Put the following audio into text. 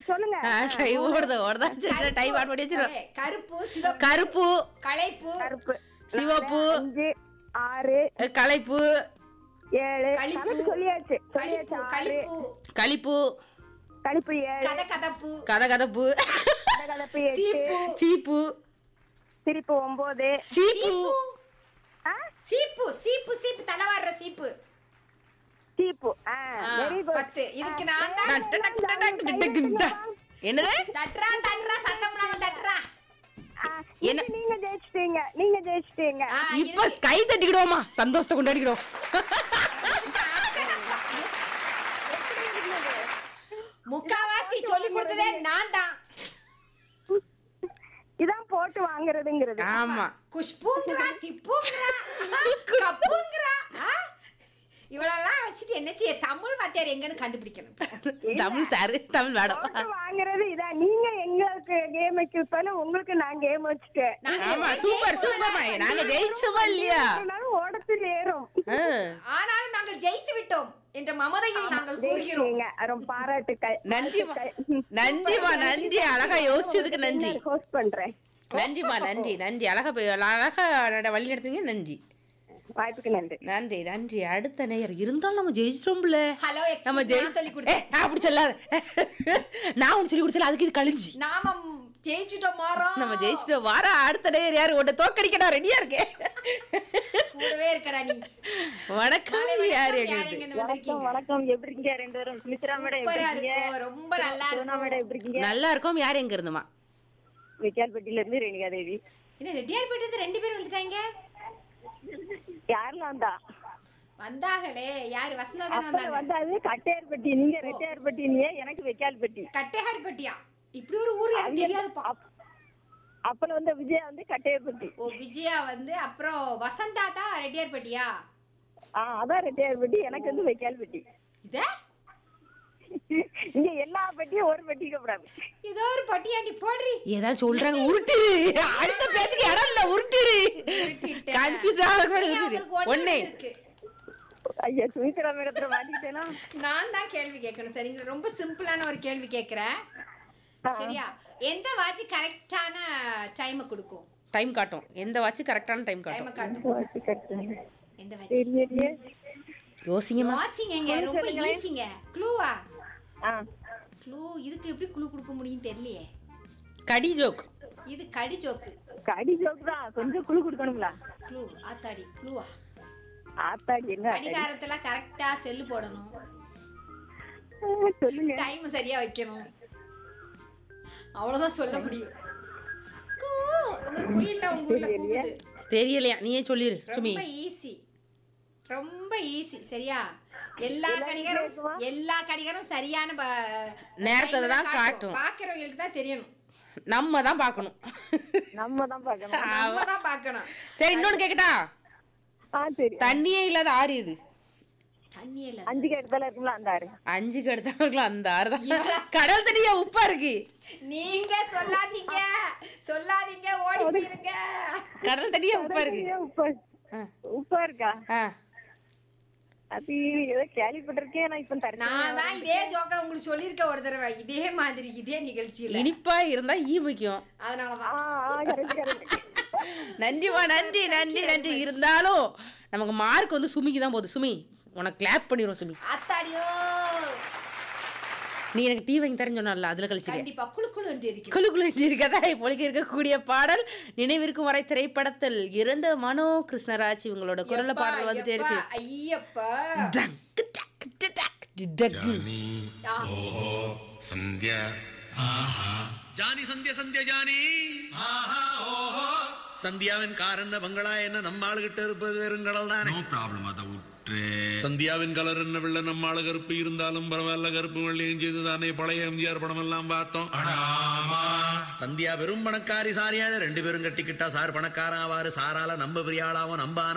சொல்லுங்க. டைம் ஓடுதா சரி டைம் ஆட் பண்ணி வச்சிரும். கருப்பு, சிவப்பு, கருப்பு, களைப்பு, கருப்பு, சிவப்பு, 5, 6, களைப்பு, 7. களிப்பு. கணக்கு சொல்லியாச்சு. களிப்பு, 6, களிப்பு, களிப்பு, களிப்பு 7, கதகதப்பு, கதகதப்பு, கதகதப்பு 8, சீப்பு, சீப்பு, சிரிப்பு 9. சீப்பு, சீப்பு, சீப்பு, சீப்பு, தலைவாடுற சீப்பு. சீப்பு. Very good. 10. இதுக்கு நான் தான் என்னது தட்டுறா சத்தம் இல்லாம தட்டுறா. என்ன? நீங்க ஜெயிச்சிட்டீங்க. நீங்க ஜெயிச்சிட்டீங்க. இப்ப கை தட்டிக்கிடுவோமா, சந்தோஷத்தை கொண்டாடிக்கிடுவோம். முக்காவாசி சொல்லி கொடுத்ததே நான் தான். இதான் போட்டு வாங்குறதுங்கிறது. ஆமா குஷ்புங்கிறா, திப்புங்கிறா, கப்புங்கிறா. இவளெல்லாம் வச்சுட்டு என்ன செய்ய? தமிழ் வாத்தியார் எங்கன்னு கண்டுபிடிக்கணும். தமிழ் சாரு தமிழ் மேடம் போட்டு வாங்குறது இதான். நீங்க எங்களுக்கு கேம் வைக்கல, உங்களுக்கு நான் கேம் வச்சுட்டேன். ஆமா சூப்பர் சூப்பர்மா, நாங்க ஜெயிச்சோமா இல்லையா? ஓடத்தில் ஏறும். ஆனாலும் நாங்கள் ஜெயித்து விட்டோம் என்ற மமதையில் நாங்கள் கூறுகிறோம். ரொம்ப பாராட்டுக்கள். நன்றிமா நன்றிமா நன்றி, அழகா யோசிச்சதுக்கு நன்றி. ஹோஸ்ட் பண்றேன். நன்றிமா நன்றி நன்றி, அழகா வழி நடத்துங்க. நன்றி, வாய்ப்புக்கு நன்றி. நன்றி நன்றி. அடுத்த நேயர் இருந்தாலும் நம்ம ஜெயிச்சிட்டோம்ல. ஹலோ நம்ம சொல்லி கொடுத்தேன். அப்படி சொல்லாத, நான் ஒன்னு சொல்லி கொடுத்தல, அதுக்கு இது கழிஞ்சு நாம ஜெயிச்சிட்டோம். மாறோம், நம்ம ஜெயிச்சிட்டோம். வாரா அடுத்த நேயர் யாரு? உன்னை தோக்கடிக்க ரெடியா இருக்கேன். கூடவே இருக்கடா நீ. வணக்கம். யாரு வணக்கம். வணக்கம். எப்படி இருக்கீங்க ரெண்டு பேரும்? சுமித்ரா மேடம் எப்படி இருக்கீங்க? ரொம்ப நல்லா இருக்கு. மேடம் எப்படி இருக்கீங்க? நல்லா இருக்கோம். யார் எங்க இருந்துமா? விக்கால்பட்டியில இருந்து ரேணுகா தேவி. என்ன ரெட்டியார்பேட்டை இருந்து 2 பேர் வந்துட்டாங்க? யாரெல்லாம் வந்தா? வந்தாங்களே யாரு? வசந்தா தான வந்தாங்க. வந்தாது கட்டையார்பட்டி. நீங்க ரெட்டியார்பட்டி, எனக்கு விக்கால்பட்டி. கட்டையார்பட்டியா? இப்படி ஒரு ஊர் எனக்கு தெரியாதுப்பா. அப்பல வந்து விஜயா வந்து கட்டையார்பட்டி. ஓ விஜயா வந்து, அப்புறம் வசந்தா தான் ரெட்டியார்பட்டியா? அதான் ரெட்டியார்பட்டி. எனக்கு வந்து விக்கால்பட்டி. இத இங்க எல்லா பட்டியும் ஒரு பட்டி கூடாது. இதோ ஒரு பட்டியாண்டி போடுறி. ஏதாவது சொல்றாங்க, உருட்டிரு. அடுத்த பேச்சுக்கு இடம் இல்ல, உருட்டிரு. கன்ஃபியூஸ் ஆகுது. ஒண்ணே ஐயா சுமித்ரா மேடத்துல மாட்டிட்டேனா? நான் தான் கேள்வி கேட்கணும் சரிங்களா? ரொம்ப சிம்பிளான ஒரு கேள்வி கேட்கிறேன் சரியா? எந்த வாட்ச் கரெக்டான டைம் கொடுக்கும்? டைம் காட்டும். எந்த வாட்ச் கரெக்டான டைம் காட்டும்? எந்த வாட்ச்? யோசிங்கமா. வாசிங்க, ரொம்ப ஈஸிங்க. க்ளூவா? க்ளூ இதுக்கு எப்படி க்ளூ கொடுக்க முடியும் தெரியலையே. கடி ஜோக். இது கடி ஜோக்கு. கடி ஜோக் தான். கொஞ்சம் க்ளூ கொடுக்கணும்ல. க்ளூ ஆத்தாடி. க்ளூவா? ஆத்தாடி என்ன? கடிகாரத்துல கரெக்டா செல்லு போடணும். சொல்லுங்க. டைம் சரியா வைக்கணும். அவ்வளவுதான் சொல்ல முடியும். உங்க குயில்ல உங்க ஊர்ல கூவுது. தெரியலையா? நீயே சொல்லிரு சுமி. ரொம்ப ஈஸி, ரொம்ப ஈஸி சரியா? எல்லா கடிகாரம் சரியான நேரத்தை தான் காட்டும். பாக்குறவங்களுக்கு தான் தெரியணும். நம்ம தான் பார்க்கணும். சரி இன்னொன்னு கேக்கட்டா? தண்ணியே இல்லாத ஆறு இது. தண்ணியே இல்ல. 5 இடத்துல இருக்கும்ல அந்த ஆறு. 5 இடத்துல அந்த ஆறு தான். கடல் தண்ணியா உப்பா இருக்கு? நீங்க சொல்லாதீங்க ஓடி போயிருங்க. கடல் தண்ணியா உப்பா இருக்கு? உப்பா இருக்கா? அது ஏதோ கேள்விப்பட்டிருக்கேன். நான் தான் இதே ஜோக்கர் உங்களுக்கு சொல்லியிருக்கேன் ஒரு தடவை, இதே மாதிரி இதே நிகழ்ச்சியில. இனிப்பா இருந்தா ஈ முக்கியம். அதனாலதான். நன்றிமா நன்றி நன்றி நன்றி. இருந்தாலும் நமக்கு மார்க் வந்து சுமிக்கு தான் போகுது. சுமி உனக்கு கிளாப் பண்ணிடுவோம் சுமி. அத்தாடியோ, நீ எனக்கு டீ வாங்கி தரேன்னு சொன்னால, அதுல கழிச்சு கண்டிப்பா குளு குளு இருக்கதா. இப்பொழுது இருக்கக்கூடிய பாடல் நினைவிருக்கும் வரை திரைப்படத்தில் இருந்த மனோ கிருஷ்ணராஜ் இவங்களோட குரல்ல பாடல் வந்துட்டே இருக்கு. Ayyappa Sandhya Johnny Sandhya Sandhya Johnny சந்தியாவின் car என்ன பங்களா என்ன நம்ம ஆளுகிட்ட இருப்பது வெறுங்கடல் தானே. No problem. அதை விட்டு சந்தியாவின் கலர் என்ன வெள்ள நம்ம ஆளு கருப்பு இருந்தாலும் பரவாயில்ல, கருப்பு வெள்ளையும் செய்து தானே பழைய எம்ஜிஆர் படம் எல்லாம் பார்த்தோம். சந்தியா வெறும் பணக்காரி சாரியான 2 பேரும் கட்டிக்கிட்டா சார் பணக்காரன் ஆவாரு. சாரால நம்ம பெரிய ஆளாவும் நம்ப